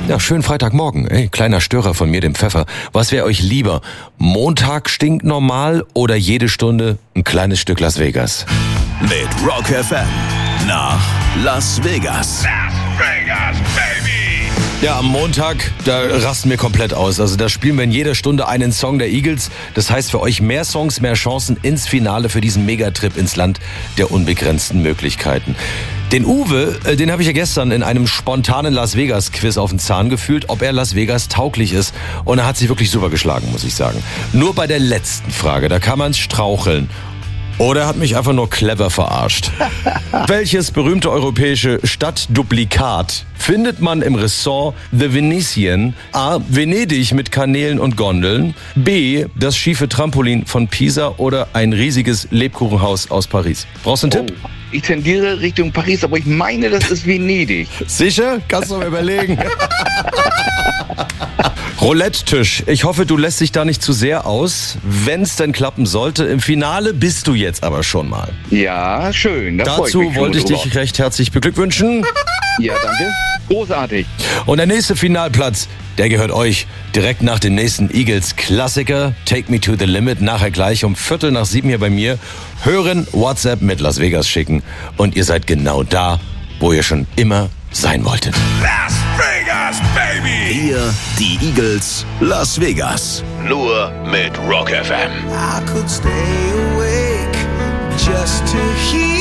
Ja, schönen Freitagmorgen. Ey, kleiner Störer von mir, dem Pfeffer. Was wäre euch lieber? Montag stinknormal oder jede Stunde ein kleines Stück Las Vegas? Mit Rock FM nach Las Vegas. Las Vegas, baby! Ja, am Montag, da rasten wir komplett aus. Also da spielen wir in jeder Stunde einen Song der Eagles. Das heißt für euch mehr Songs, mehr Chancen ins Finale für diesen Megatrip ins Land der unbegrenzten Möglichkeiten. Den Uwe, den habe ich ja gestern in einem spontanen Las Vegas-Quiz auf den Zahn gefühlt, ob er Las Vegas tauglich ist. Und er hat sich wirklich super geschlagen, muss ich sagen. Nur bei der letzten Frage, da kann man ins Straucheln. Oder er hat mich einfach nur clever verarscht. Welches berühmte europäische Stadtduplikat findet man im Ressort The Venetian? A. Venedig mit Kanälen und Gondeln. B. Das schiefe Trampolin von Pisa oder ein riesiges Lebkuchenhaus aus Paris. Brauchst du einen Tipp? Ich tendiere Richtung Paris, aber ich meine, das ist Venedig. Sicher? Kannst du mal überlegen. Roulette-Tisch. Ich hoffe, du lässt dich da nicht zu sehr aus. Wenn es denn klappen sollte, im Finale bist du jetzt aber schon mal. Ja, schön. Da freu Dazu mich wollte ich schon dich recht herzlich beglückwünschen. Ja, danke. Großartig. Und der nächste Finalplatz, der gehört euch. Direkt nach dem nächsten Eagles-Klassiker, Take Me to the Limit, nachher gleich um 6:45 hier bei mir. Hören, WhatsApp mit Las Vegas schicken und ihr seid genau da, wo ihr schon immer sein wolltet. Las Vegas, baby! Hier die Eagles Las Vegas. Nur mit Rock FM. I could stay awake just to hear